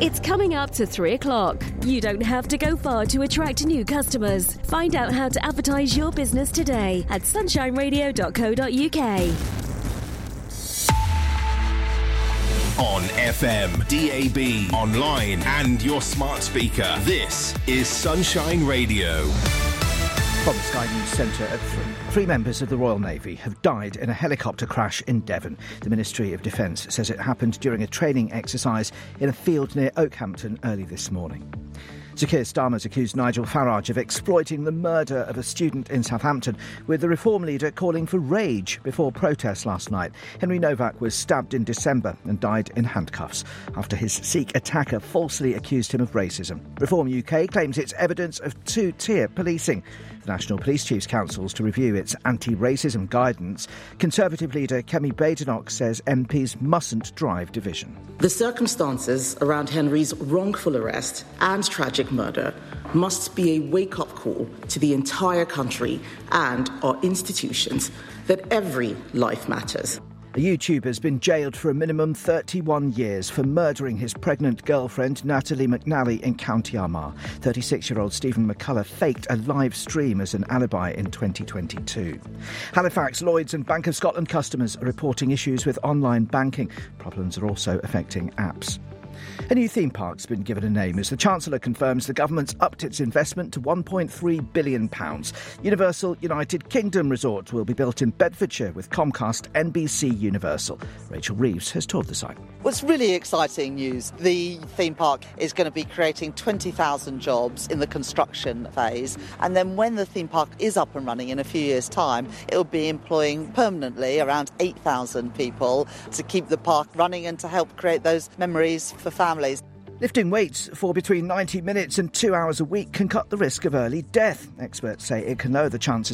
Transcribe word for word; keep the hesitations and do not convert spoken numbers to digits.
It's coming up to three o'clock. You don't have to go far to attract new customers. Find out how to advertise your business today at sunshine radio dot co dot uk. On F M, D A B, online and your smart speaker. This is Sunshine Radio. From the Sky News Centre at three. Three members of the Royal Navy have died in a helicopter crash in Devon. The Ministry of Defence says it happened during a training exercise in a field near Oakhampton early this morning. Sir Keir Starmer's accused Nigel Farage of exploiting the murder of a student in Southampton, with the Reform leader calling for rage before protests last night. Henry Novak was stabbed in December and died in handcuffs after his Sikh attacker falsely accused him of racism. Reform U K claims it's evidence of two-tier policing. The National Police Chiefs Council's to review its anti-racism guidance. Conservative leader Kemi Badenoch says M Ps mustn't drive division. The circumstances around Henry's wrongful arrest and tragic murder must be a wake-up call to the entire country and our institutions that every life matters. A YouTuber has been jailed for a minimum thirty-one years for murdering his pregnant girlfriend, Natalie McNally, in County Armagh. thirty-six-year-old Stephen McCullough faked a live stream as an alibi in twenty twenty-two. Halifax, Lloyds and Bank of Scotland customers are reporting issues with online banking. Problems are also affecting apps. A new theme park's been given a name as the Chancellor confirms the government's upped its investment to one point three billion pounds. Universal United Kingdom Resort will be built in Bedfordshire with Comcast N B C Universal. Rachel Reeves has toured the site. Well, it's really exciting news. The theme park is going to be creating twenty thousand jobs in the construction phase. And then when the theme park is up and running in a few years' time, it will be employing permanently around eight thousand people to keep the park running and to help create those memories for families. Lifting weights for between ninety minutes and two hours a week can cut the risk of early death. Experts say it can lower the chances